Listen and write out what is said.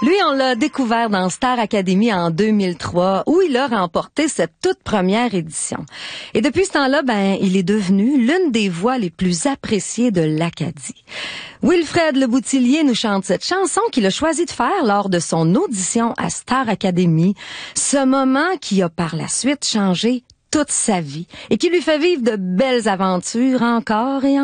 Lui, on l'a découvert dans Star Academy en 2003, où il a remporté cette toute première édition. Et depuis ce temps-là, il est devenu l'une des voix les plus appréciées de l'Acadie. Wilfred Le Boutillier nous chante cette chanson qu'il a choisi de faire lors de son audition à Star Academy. Ce moment qui a par la suite changé toute sa vie et qui lui fait vivre de belles aventures encore et